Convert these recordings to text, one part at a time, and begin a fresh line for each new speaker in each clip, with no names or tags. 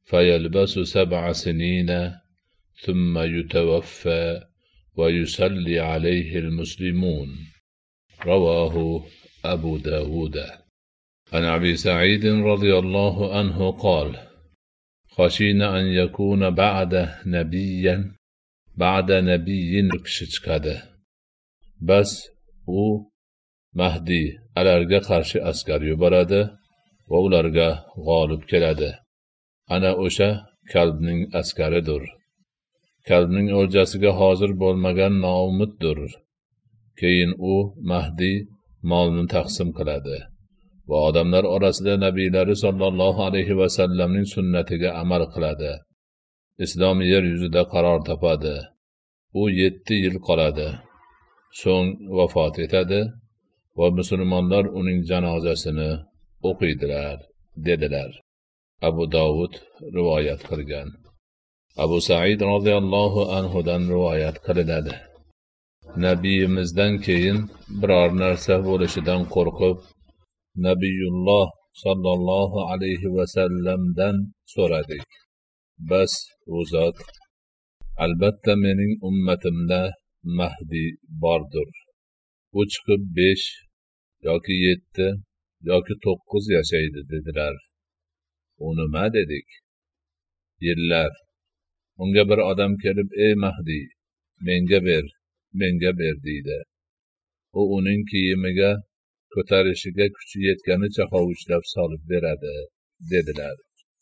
فيلبس 7 سنين ثم يتوفى ويصلي عليه المسلمون. رواه أبو داود. عن أبي سعيد رضي الله عنه قال: خشينا أن يكون بعد نبي كشكده. بس u Mahdi alarga qarshi askar yuboradi va ularga g'olib keladi. Ana o'sha kalbning askaridir. Kalbning o'ljasiga hozir bo'lmagan noumiddir. Keyin u Mahdi molni taqsim qiladi va odamlar orasida nabiylari sollallohu alayhi va sallamning sunnatiga amal qiladi. Islom yer yuzida qaror topadi. U 7 yil qoladi. So'ng vafot etadi va musulmonlar uning janozasini o'qiydilar, dedilar. Abu Dovud rivoyat qilgan. Abu Said radhiyallohu anhudan rivoyat qilinadi. Nabiyimizdan keyin biror narsa bo'lishidan qo'rqib, Nabiyulloh sallallohu alayhi va sallamdan so'radik. Bas u zot: albatta mening ummatimda Mahdi bordir. U chiqib 5 yoki 7 yoki 9 yashaydi, dedilar. U nima dedik? Yillar. Unga bir odam kelib: ey Mahdi, menga ber deydi. U uning kiyimiga ko'tarishiga kuchi yetganicha hovuchlab solib beradi, dedilar.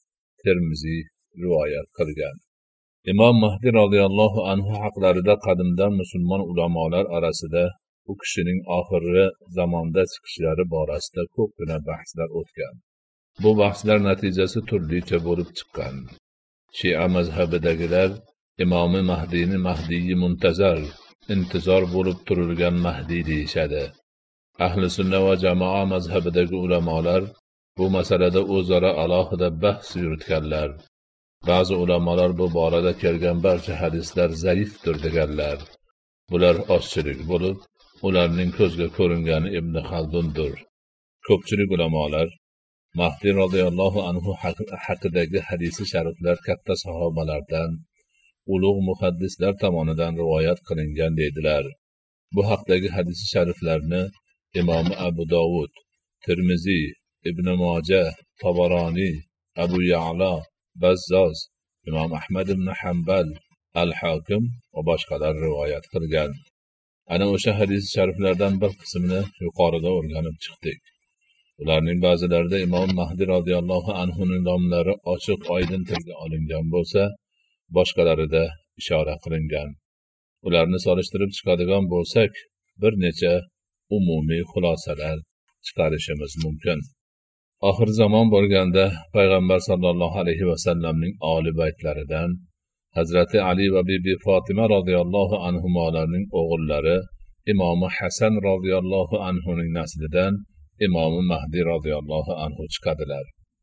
Termiziy rivoyat qilgan. Imom Mahdi radhiyallohu anhu haqlarida qadimdan musulmon ulamolar orasida u kishining oxirgi zamonda chiqishlari borasida ko'pgina bahslar o'tgan. Bu bahslar natijasi turlicha bo'lib chiqqan. Shia mazhabidagilar Imomi Mahdini Mahdiyi muntazar, intizor bo'lib turilgan Mahdi deyishadi. Ahli sunna va jamoa mazhabidagi ulamolar bu masalada o'zaro alohida bahs yuritganlar. Ba'zi ulamolar bu borada kelgan barcha hadislar zaifdir deganlar. Bular ozchilik bo'lib, ularning ko'zga ko'ringani Ibn Xaldundir. Ko'pchilik ulamolar Mahdi radhiyallohu anhu haqidagi hadisi shariflar katta sahobalardan, ulug' muhaddislar tomonidan rivoyat qilingan deydilar. Bu haqdagi hadisi shariflarni Imom Abu Dovud, Termiziy, Ibn Moja, Tabaroni, Abu Ya'la, Bazzaz, Imom Ahmad ibn Hanbal, Al-Hakim va boshqalar rivoyat qilgan. Ana o'sha hadis shariflardan bir qismini yuqorida o'rganib chiqdik. Ularning ba'zilarida Imom Mahdi radhiyallohu anhuning nomlari ochiq oydin tilga olingan bo'lsa, boshqalarida ishora qilingan. Ularni solishtirib chiqadigan bo'lsak, bir necha umumiy xulosalar chiqarishimiz mumkin. Oxir zamon bo'lganda payg'ambar sollallohu alayhi va sallamning oli baytlaridan Hazrati Ali va bibi Fatima radhiyallohu anhumolarning o'g'illari Imom Hasan radhiyallohu anhuning naslidan Imom Mahdi radhiyallohu anhu chiqadilar.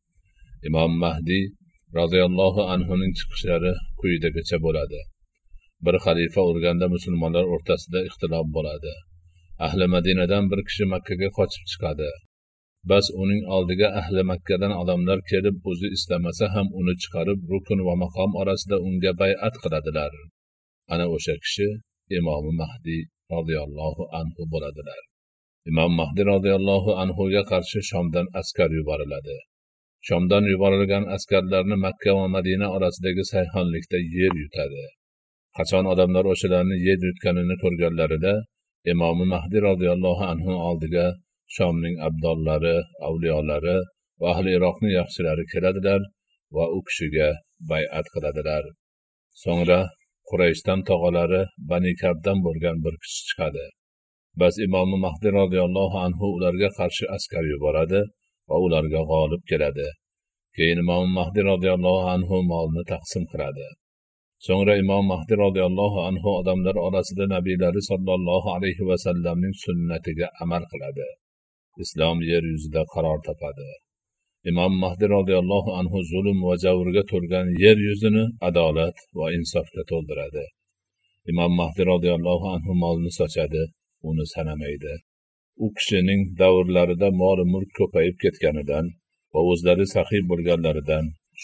Imom Mahdi radhiyallohu anhuning chiqishlari quyidagicha bo'ladi. Bir xalifa o'lganda musulmonlar o'rtasida ixtilof bo'ladi. Ahli Madinadan bir kishi Makkaga qochib chiqadi. Bas uning oldiga ahli Makkadan odamlar kelib, o'zi istamasa ham uni chiqarib, rukun va maqom orasida unga bay'at qiladilar. Ana o'sha kishi Imom Mahdi radhiyallohu anhu bo'ladilar. Imom Mahdi radhiyallohu anhuga qarshi Shomdan askar yuboriladi. Shomdan yuborilgan askarlarni Makka va Madina orasidagi sayhonlikda yer yutadi. Qachon odamlar o'shalarni yer yutganini ko'rganlarida Imom Mahdi radhiyallohu anhu oldiga Shomning abdollari, avliyolari va ahli Iroqning yaxshilari keladilar va u kishiga bay'at qiladilar. So'ngra Qurayshdan tog'alari Bani Kabdan bo'lgan bir kishi chiqadi. Bas Imom Mahdi radhiyallohu anhu ularga qarshi askar yuboradi va ularga g'olib keladi. Keyin Imom Mahdi radhiyallohu anhu molni taqsim qiladi. So'ngra Imom Mahdi radhiyallohu anhu odamlar orasida nabiylari sollallohu alayhi va sallamning sunnatiga amal qiladi. Islom yer yuzida qaror topadi. Imom Mahdi radhiyallohu anhu zulm va javrga to'lgan yer yuzini adolat va insofga to'ldiradi. Imom Mahdi radhiyallohu anhu molni sochadi, uni sanamaydi. U kishining davrlarida mol-mulk ko'payib ketganidan va o'zlari saxiy bo'lganlaridan